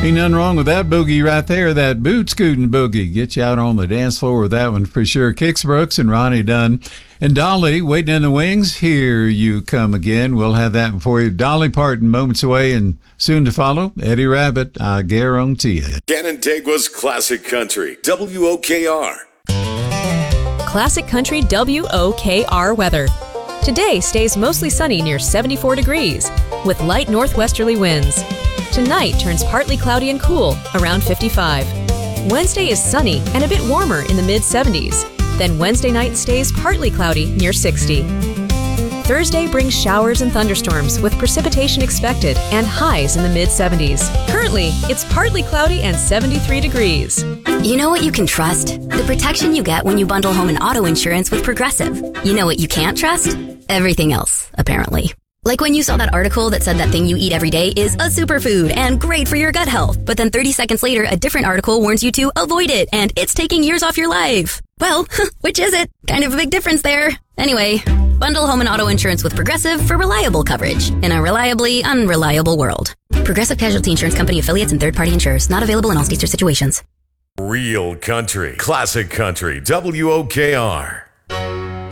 Ain't nothing wrong with that boogie right there, that boot scooting boogie. Get you out on the dance floor with that one for sure. Kix Brooks and Ronnie Dunn. And Dolly, waiting in the wings, here you come again. We'll have that for you. Dolly Parton, moments away, and soon to follow, Eddie Rabbit, I guarantee it. Canandaigua's Classic Country, WOKR. Classic Country WOKR weather. Today stays mostly sunny near 74 degrees with light northwesterly winds. Tonight turns partly cloudy and cool, around 55. Wednesday is sunny and a bit warmer in the mid-70s. Then Wednesday night stays partly cloudy near 60. Thursday brings showers and thunderstorms with precipitation expected and highs in the mid-70s. Currently, it's partly cloudy and 73 degrees. You know what you can trust? The protection you get when you bundle home and auto insurance with Progressive. You know what you can't trust? Everything else, apparently. Like when you saw that article that said that thing you eat every day is a superfood and great for your gut health, but then 30 seconds later, a different article warns you to avoid it and it's taking years off your life. Well, which is it? Kind of a big difference there. Anyway, bundle home and auto insurance with Progressive for reliable coverage in a reliably unreliable world. Progressive Casualty Insurance Company affiliates and third-party insurers. Not available in all states or situations. Real country, classic country, WOKR.